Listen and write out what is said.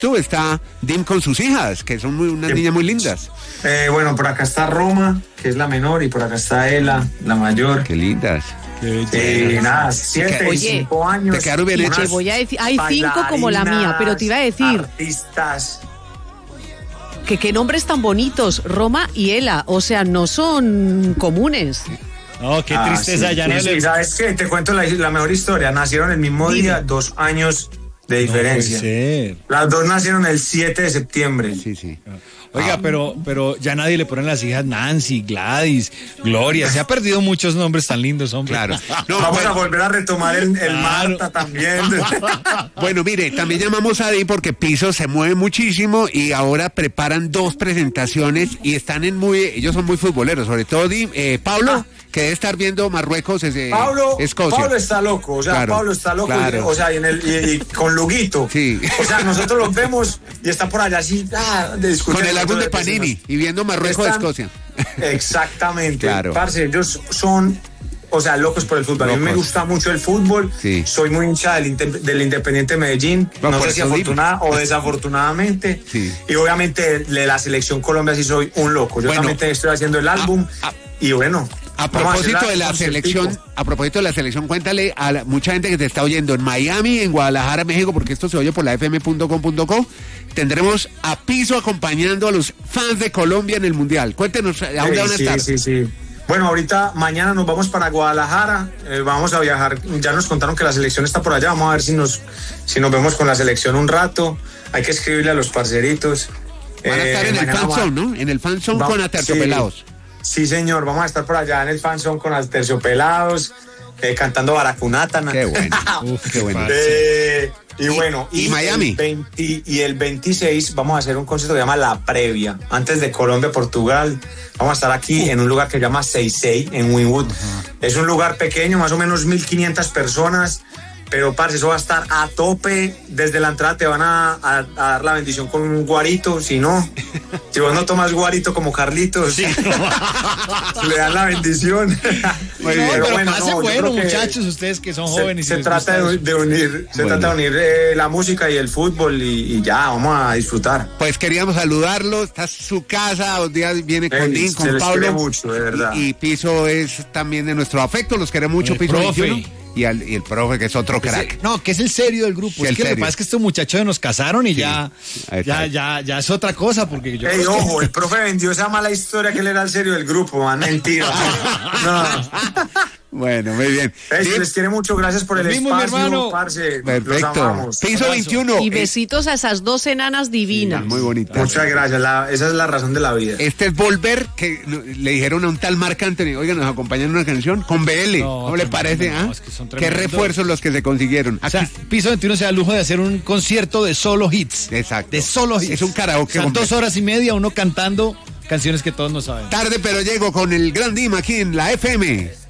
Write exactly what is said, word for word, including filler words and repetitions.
tú, está Dim con sus hijas, que son muy, unas niñas muy lindas. Eh, bueno, por acá está Roma, que es la menor, y por acá está Ela, la mayor. Qué lindas. Eh, nada, siete y cinco años. Te quedaron bien hechos. Te voy a decir, hay cinco como la mía, pero te iba a decir. Artistas. Que qué nombres tan bonitos, Roma y Ela, o sea, no son comunes. No, qué tristeza, ah, sí, ya no sí, le... ¿Sabes qué? Te cuento la, la mejor historia. Nacieron el mismo Dime. día, dos años de diferencia. No puede ser. Las dos nacieron el siete de septiembre. Sí, sí. Oiga, Ah. pero, pero ya nadie le pone las hijas Nancy, Gladys, Gloria. Se ha perdido muchos nombres tan lindos, hombre. Claro. No, Vamos bueno. a volver a retomar el, el Claro. Marta también. Bueno, mire, también llamamos a Di porque Piso se mueve muchísimo y ahora preparan dos presentaciones y están en muy, ellos son muy futboleros, sobre todo Di, eh, Pablo, ah. que debe estar viendo Marruecos, eh, Pablo, Escocia. Pablo está loco, o sea, claro, Pablo está loco, claro. y, o sea, y, en el, y, y con Luguito. Sí. O sea, nosotros los vemos y está por allá así, ah, con el álbum de Panini y viendo Marruecos, están, Escocia. Exactamente. Claro. Parce, ellos son, o sea, locos por el fútbol. Locos. A mí me gusta mucho el fútbol. Sí. Soy muy hincha del, del Independiente Medellín. No, no sé si afortunada o desafortunadamente. Sí. Y obviamente de la selección Colombia sí soy un loco. Yo bueno, también estoy haciendo el álbum a, a, y bueno. A propósito de la selección, a propósito de la selección, cuéntale a la, mucha gente que te está oyendo en Miami, en Guadalajara, México, porque esto se oye por la f m punto com punto co. Tendremos a Piso acompañando a los fans de Colombia en el Mundial. Cuéntenos, ¿a dónde sí, van a estar? Sí, sí, sí. Bueno, ahorita, mañana nos vamos para Guadalajara, eh, vamos a viajar, ya nos contaron que la selección está por allá, vamos a ver si nos, si nos vemos con la selección un rato, hay que escribirle a los parceritos. Van a estar eh, en el fanzone, ¿no? En el fanzone con Aterciopelados. Sí. Sí, señor, vamos a estar por allá en el fanzone con Aterciopelados, eh, cantando Baracunátana. Qué bueno, uf, qué bueno. eh, y, y bueno, y, y Miami. El veinte, y el veintiséis vamos a hacer un concierto que se llama La Previa, antes de Colombia, Portugal. Vamos a estar aquí uh. en un lugar que se llama Seisei, en Winwood. Uh-huh. Es un lugar pequeño, más o menos mil quinientas personas. Pero, parce, eso va a estar a tope. Desde la entrada te van a, a, a dar la bendición con un guarito. Si no, si vos no tomas guarito como Carlitos, sí. le dan la bendición. Muy bien. No, pero, pero bueno, no, bueno muchachos, ustedes que son se, jóvenes. Se, y trata de, de unir, se bueno. trata de unir eh, la música y el fútbol y, y ya, vamos a disfrutar. Pues queríamos saludarlo. Está en su casa, los días viene con hey, Din, con se Pablo. Les quiere mucho, de verdad. Y, y Piso es también de nuestro afecto, los queremos mucho, Piso veintiuno. Y, al, y el profe, que es otro crack. Es, no, que es el serio del grupo. Sí, es que lo que pasa es que estos muchachos nos casaron y sí, ya, ya, ya, ya es otra cosa. Porque yo Ey, ojo, que... el profe vendió esa mala historia que él era el serio del grupo, man. Mentira. No. Bueno, muy bien. Hey, se les quiere mucho, gracias por el mismo, espacio, mi hermano. Parce. Perfecto. Piso veintiuno. Y besitos a esas dos enanas divinas. Sí, muy bonitas. Muchas gracias, la, esa es la razón de la vida. Este es Volver, que le dijeron a un tal Marc Anthony, oiga, nos acompañan en una canción con B L. No, ¿cómo le parece? No, ¿ah? Es que son Qué refuerzos los que se consiguieron. O sea, Piso veintiuno se da el lujo de hacer un concierto de solo hits. Exacto. De solo hits. Es un karaoke. O sea, dos horas y media uno cantando canciones que todos no saben. Tarde, pero llego con el Gran Dim aquí en la F M.